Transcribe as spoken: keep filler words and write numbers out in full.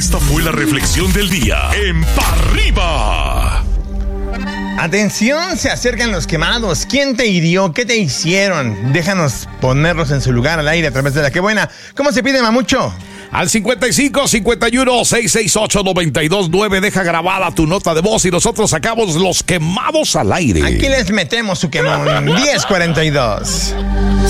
Esta fue la reflexión del día en Pa' Arriba. Atención, se acercan los quemados. ¿Quién te hirió? ¿Qué te hicieron? Déjanos ponerlos en su lugar al aire a través de la que buena. ¿Cómo se pide, Mamucho? Al cincuenta y cinco, cincuenta y uno, seiscientos sesenta y ocho, noventa y dos nueve, deja grabada tu nota de voz y nosotros sacamos los quemados al aire. Aquí les metemos su quemón. diez cuarenta y dos.